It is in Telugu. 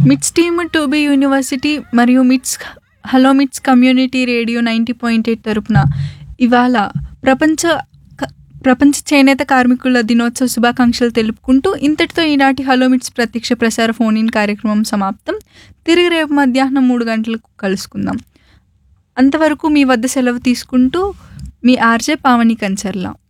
మిట్స్ టీమ్ టు బి యూనివర్సిటీ మరియు హలో మిట్స్ కమ్యూనిటీ రేడియో 90.8 తరపున ఇవాళ ప్రపంచ ప్రపంచ చేనేత కార్మికుల దినోత్సవ శుభాకాంక్షలు తెలుపుకుంటూ ఇంతటితో ఈనాటి హలో మిట్స్ ప్రత్యక్ష ప్రసార ఫోన్ ఇన్ కార్యక్రమం సమాప్తం. తిరిగి రేపు మధ్యాహ్నం 3 గంటలకు కలుసుకుందాం. అంతవరకు మీ వద్ద సెలవు తీసుకుంటూ మీ ఆర్జే పావని కంచర్ల.